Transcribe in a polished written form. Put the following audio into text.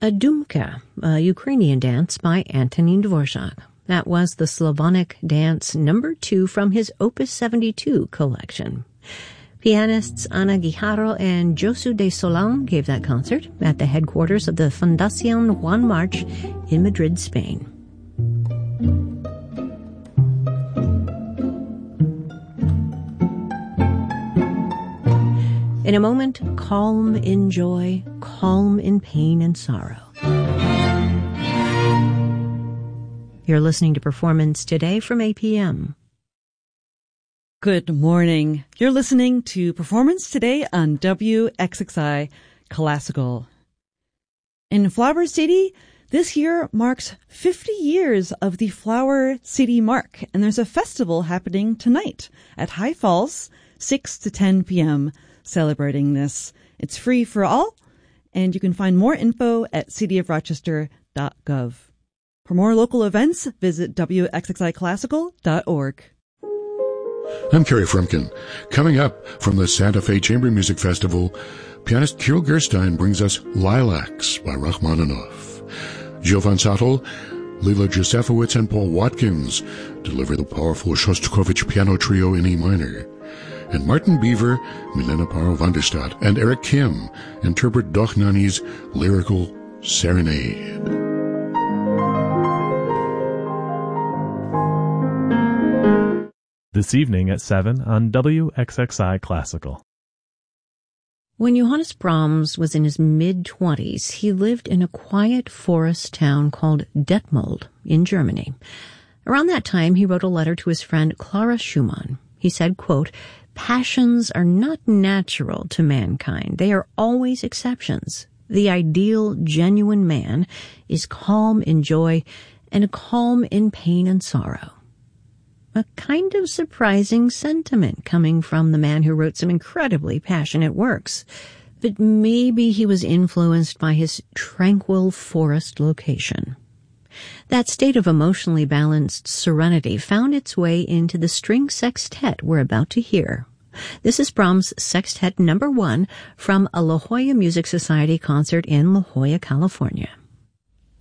A Dumka, a Ukrainian dance by Antonin Dvorak. That was the Slavonic dance number 2 from his Opus 72 collection. Pianists Ana Guijarro and Josu de Solán gave that concert at the headquarters of the Fundación Juan March in Madrid, Spain. In a moment, calm in joy, calm in pain and sorrow. You're listening to Performance Today from APM. Good morning. You're listening to Performance Today on WXXI Classical. In Flower City, this year marks 50 years of the Flower City Mark, and there's a festival happening tonight at High Falls, 6 to 10 p.m., celebrating this. It's free for all, and you can find more info at cityofrochester.gov. For more local events, visit wxxiclassical.org. I'm Kerry Frumkin. Coming up from the Santa Fe Chamber Music Festival, pianist Kirill Gerstein brings us Lilacs by Rachmaninoff. Jovan Sattel, Lila Josefowitz, and Paul Watkins deliver the powerful Shostakovich piano trio in E minor. And Martin Beaver, Milena Paro van der Stadt, and Eric Kim interpret Dochnani's lyrical serenade. This evening at 7 on WXXI Classical. When Johannes Brahms was in his mid-20s, he lived in a quiet forest town called Detmold in Germany. Around that time, he wrote a letter to his friend Clara Schumann. He said, quote, "Passions are not natural to mankind. They are always exceptions. The ideal, genuine man is calm in joy and calm in pain and sorrow." A kind of surprising sentiment coming from the man who wrote some incredibly passionate works. But maybe he was influenced by his tranquil forest location. That state of emotionally balanced serenity found its way into the string sextet we're about to hear. This is Brahms' Sextet No. 1 from a La Jolla Music Society concert in La Jolla, California.